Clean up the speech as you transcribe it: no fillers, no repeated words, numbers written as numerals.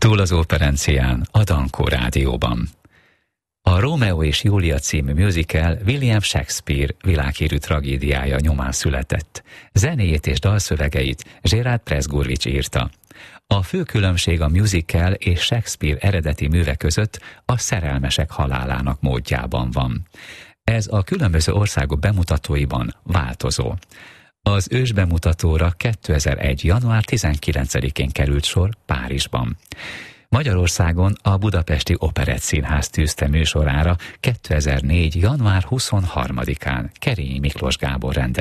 Túl az operencián, a Dankó Rádióban. A Rómeó és Júlia című musical William Shakespeare világhírű tragédiája nyomán született. Zenéjét és dalszövegeit Gerard Presgurvics írta. A fő különbség a musical és Shakespeare eredeti műve között a szerelmesek halálának módjában van. Ez a különböző országok bemutatóiban változó. Az ősbemutatóra 2001. január 19-én került sor Párizsban. Magyarországon a Budapesti Operettszínház tűzte műsorára 2004. január 23-án Kerényi Miklós Gábor rendezte.